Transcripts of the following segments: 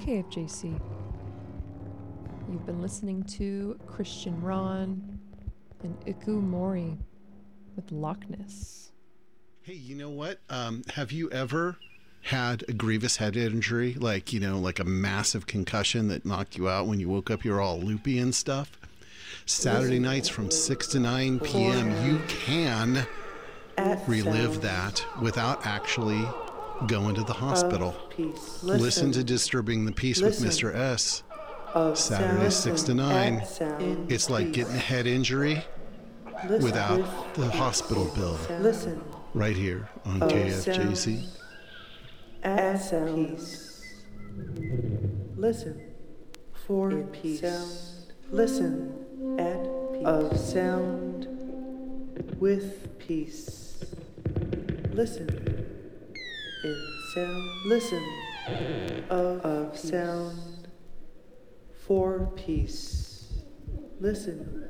KFJC. You've been listening to Christian Ron and Iku Mori with Loch Ness. Hey, you know what? Have you ever had a grievous head injury, like a massive concussion that knocked you out when you woke up, you're all loopy and stuff? Saturday nights from 6 to 9 p.m., you can relive that without actually going to the hospital. Listen to Disturbing the Peace with Mr. S. Saturday 6 to 9. It's like getting a head injury without the hospital bill. Right here on KFJC. At peace. Listen for peace. Listen at peace. Of sound with peace. Listen in sound. Listen of sound for peace. Listen.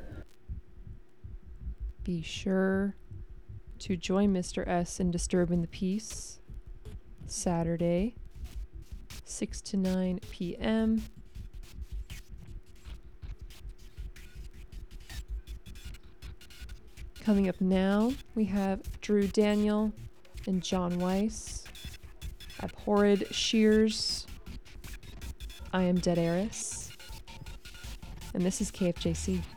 Be sure to join Mr. S in Disturbing the Peace, Saturday, 6 to 9 p.m. Coming up now, we have Drew Daniel and John Weiss, Abhorred Shears, I Am Dead Eris, and this is KFJC.